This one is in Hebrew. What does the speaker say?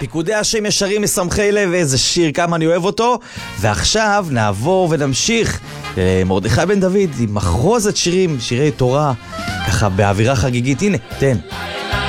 פיקודי השם ישרים משמחי לב, איזה שיר, כמה אני אוהב אותו. ועכשיו נעבור ונמשיך מרדכי בן דוד עם מחרוזת שירים, שירי תורה, ככה באווירה חגיגית. הנה, תן.